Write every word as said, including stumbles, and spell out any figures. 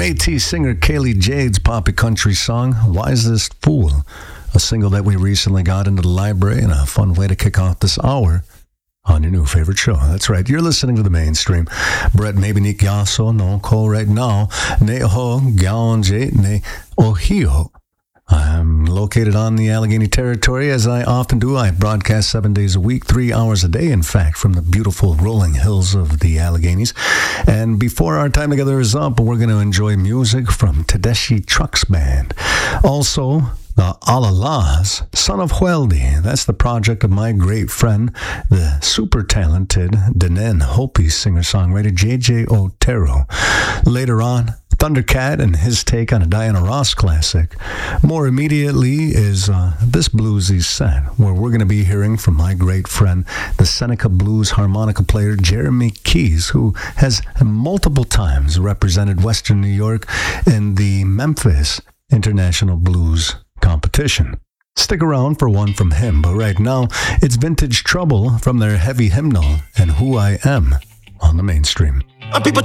Métis singer Kaylee Jade's poppy country song, Wisest Fool, a single that we recently got into the library and a fun way to kick off this hour on your new favorite show. That's right, you're listening to The Mainstream. Brett maybe ni yaso no ko right now, ne ho gaonje ne ohio. I'm located on the Allegheny Territory, as I often do. I broadcast seven days a week, three hours a day, in fact, from the beautiful rolling hills of the Alleghenies. And before our time together is up, we're going to enjoy music from Tedeschi Trucks Band. Also, the Alalas, Son of Hueldi. That's the project of my great friend, the super talented Danen Hopi singer-songwriter J J Otero. Later on, Thundercat and his take on a Diana Ross classic. More immediately is uh, this bluesy set, where we're going to be hearing from my great friend, the Seneca Blues harmonica player Jeremy Keys, who has multiple times represented Western New York in the Memphis International Blues Competition. Stick around for one from him, but right now, it's Vintage Trouble from their heavy hymnal and Who I Am on The Mainstream. My people